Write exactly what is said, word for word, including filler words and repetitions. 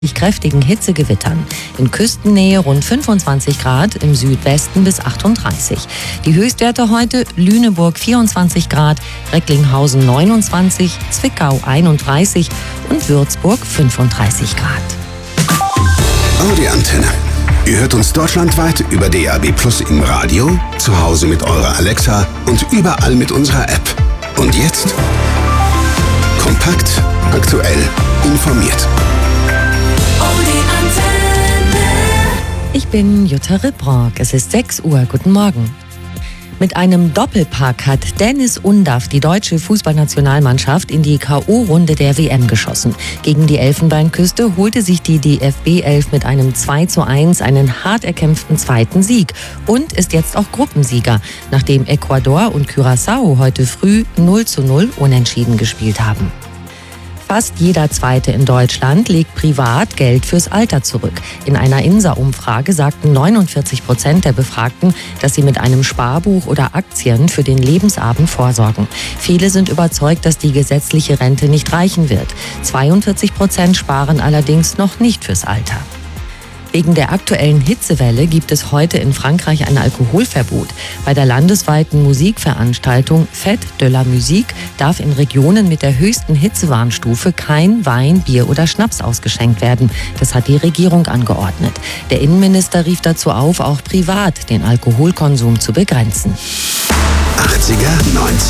kräftigen Hitzegewittern. In Küstennähe rund fünfundzwanzig Grad, im Südwesten bis achtunddreißig. Die Höchstwerte heute: Lüneburg vierundzwanzig Grad, Recklinghausen neunundzwanzig, Zwickau einunddreißig und Würzburg fünfunddreißig Grad. Audi Antenne. Ihr hört uns deutschlandweit über D A B Plus im Radio, zu Hause mit eurer Alexa und überall mit unserer App. Und jetzt? Kompakt, aktuell, informiert. Ich bin Jutta Ribrock. Es ist sechs Uhr. Guten Morgen. Mit einem Doppelpack hat Dennis Undaff die deutsche Fußballnationalmannschaft in die K O-Runde der W M geschossen. Gegen die Elfenbeinküste holte sich die D F B elf mit einem zwei zu eins einen hart erkämpften zweiten Sieg und ist jetzt auch Gruppensieger, nachdem Ecuador und Curaçao heute früh null zu null unentschieden gespielt haben. Fast jeder Zweite in Deutschland legt privat Geld fürs Alter zurück. In einer I N S A-Umfrage sagten neunundvierzig Prozent der Befragten, dass sie mit einem Sparbuch oder Aktien für den Lebensabend vorsorgen. Viele sind überzeugt, dass die gesetzliche Rente nicht reichen wird. zweiundvierzig Prozent sparen allerdings noch nicht fürs Alter. Wegen der aktuellen Hitzewelle gibt es heute in Frankreich ein Alkoholverbot. Bei der landesweiten Musikveranstaltung Fête de la Musique darf in Regionen mit der höchsten Hitzewarnstufe kein Wein, Bier oder Schnaps ausgeschenkt werden. Das hat die Regierung angeordnet. Der Innenminister rief dazu auf, auch privat den Alkoholkonsum zu begrenzen. achtziger, neunziger